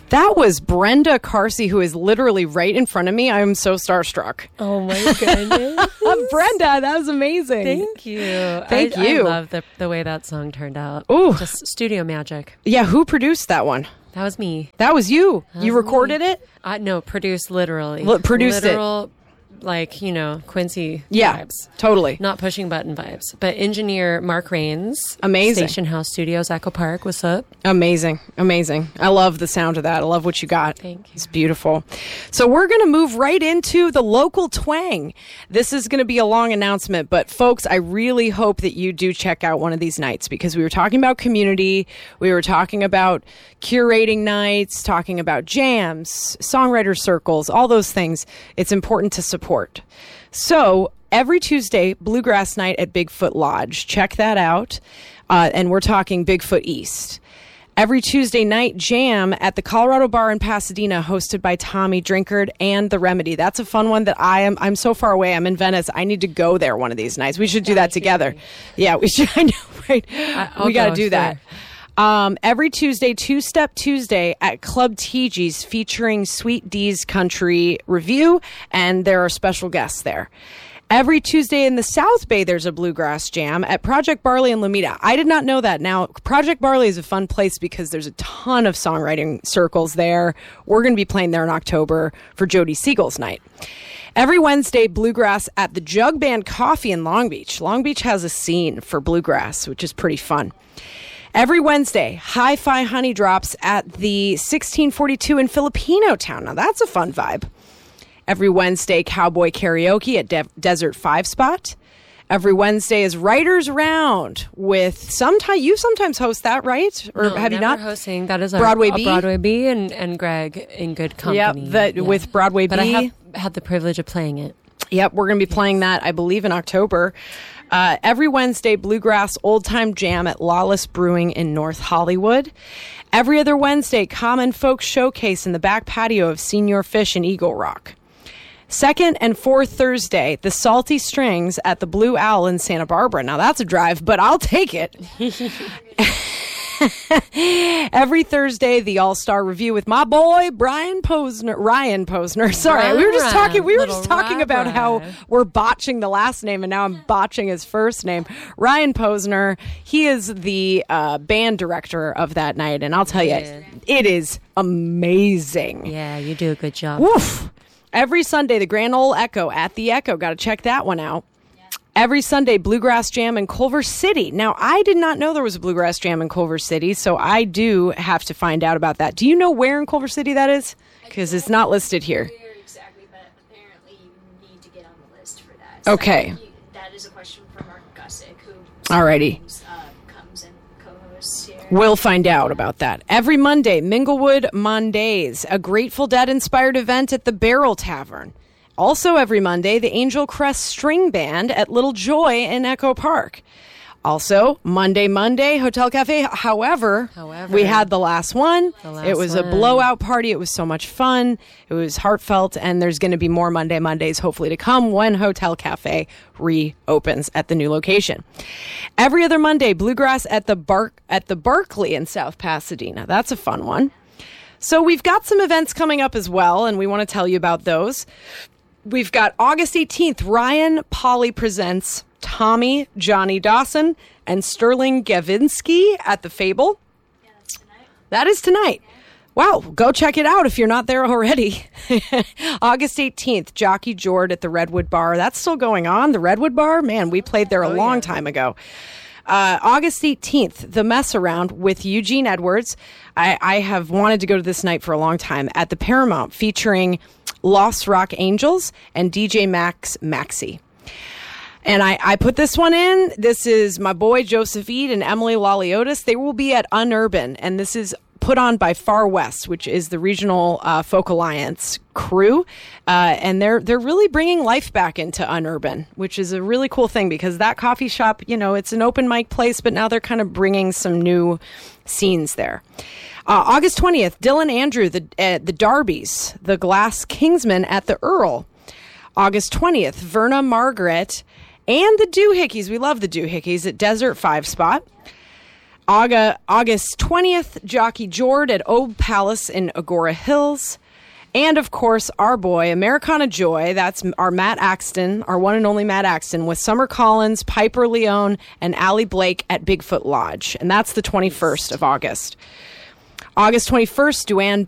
That was Brenda Carsey, who is literally right in front of me. I'm so starstruck. Oh, my goodness. Brenda, that was amazing. Thank you. Thank you. I love the way that song turned out. Ooh. Just studio magic. Yeah, who produced that one? That was me. That was you. You recorded it? No, produced literally. Produced Literal, like, Quincy vibes. Totally. Not pushing button vibes. But engineer Mark Rains. Amazing. Station House Studios, Echo Park. What's up? Amazing. I love the sound of that. I love what you got. Thank you. It's beautiful. So we're going to move right into the local twang. This is going to be a long announcement, but folks, I really hope that you do check out one of these nights, because we were talking about community. We were talking about curating nights, talking about jams, songwriter circles, all those things. It's important to support. So every Tuesday, Bluegrass Night at Bigfoot Lodge. Check that out. And we're talking Bigfoot East. Every Tuesday night, jam at the Colorado Bar in Pasadena, hosted by Tommy Drinkard and The Remedy. That's a fun one that I'm so far away. I'm in Venice. I need to go there one of these nights. We should do that together. Yeah, we should. I know, right? We got to do that. Every Tuesday, Two Step Tuesday at Club TG's, featuring Sweet D's Country Review, and there are special guests there. Every Tuesday in the South Bay, there's a bluegrass jam at Project Barley in Lomita. I did not know that. Now, Project Barley is a fun place because there's a ton of songwriting circles there. We're going to be playing there in October for Jody Siegel's night. Every Wednesday, bluegrass at the Jug Band Coffee in Long Beach. Long Beach has a scene for bluegrass, which is pretty fun. Every Wednesday, Hi-Fi Honey Drops at the 1642 in Filipino Town. Now, that's a fun vibe. Every Wednesday, Cowboy Karaoke at Desert 5 Spot. Every Wednesday is Writers Round with you sometimes host that, right? Or no, have you not? Hosting. That is Broadway B? Broadway B and Greg in good company. Yep, with Broadway B. But I have had the privilege of playing it. Yep, we're going to be playing that, I believe, in October. Every Wednesday, Bluegrass Old Time Jam at Lawless Brewing in North Hollywood. Every other Wednesday, Common Folk Showcase in the back patio of Senior Fish in Eagle Rock. Second and fourth Thursday, the Salty Strings at the Blue Owl in Santa Barbara. Now, that's a drive, but I'll take it. Every Thursday, the All-Star Review with my boy Ryan Posner. Sorry, we were just talking about how we're botching the last name, and now I'm botching his first name. Ryan Posner. He is the band director of that night, and I'll tell you, it is amazing. Yeah, you do a good job. Woof. Every Sunday, the Grand Ole Echo at the Echo. Got to check that one out. Every Sunday, Bluegrass Jam in Culver City. Now, I did not know there was a Bluegrass Jam in Culver City, so I do have to find out about that. Do you know where in Culver City that is? Because it's not listed here. Exactly, but apparently you need to get on the list for that. Okay. So that is a question for Mark Gussick, who Alrighty. comes and co-hosts here. We'll find out about that. Every Monday, Minglewood Mondays, a Grateful Dead-inspired event at the Barrel Tavern. Also every Monday, the Angel Crest String Band at Little Joy in Echo Park. Also, Monday, Hotel Cafe. However, we had the last one. It was a blowout party. It was so much fun. It was heartfelt, and there's going to be more Mondays hopefully to come when Hotel Cafe reopens at the new location. Every other Monday, Bluegrass at the Barclay in South Pasadena. That's a fun one. So we've got some events coming up as well, and we want to tell you about those. We've got August 18th, Ryan Polly presents Tommy, Johnny Dawson, and Sterling Gavinsky at the Fable. Yeah, that's tonight. That is tonight. Wow, go check it out if you're not there already. August 18th, Jockey Jord at the Redwood Bar. That's still going on. The Redwood Bar? Man, we played there a long time ago. August 18th, The Mess Around with Eugene Edwards. I have wanted to go to this night for a long time at the Paramount, featuring Lost Rock Angels and DJ Max Maxey. And I put this one in. This is my boy Joseph Eade and Emily Laliotis. They will be at Unurban, and this is put on by Far West, which is the regional folk alliance crew, and they're really bringing life back into Unurban, which is a really cool thing because that coffee shop, it's an open mic place, but now they're kind of bringing some new scenes there. August 20th, Dylan Andrew, the Darbys, the Glass Kingsmen at the Earl. August 20th, Verna Margaret and the Doohickeys. We love the Doohickeys at Desert 5 Spot. August 20th, Jockey Jord at Old Palace in Agora Hills. And, of course, our boy, Americana Joy, that's our Matt Axton, our one and only Matt Axton, with Summer Collins, Piper Leone, and Allie Blake at Bigfoot Lodge. And that's the 21st of August. August 21st, Duane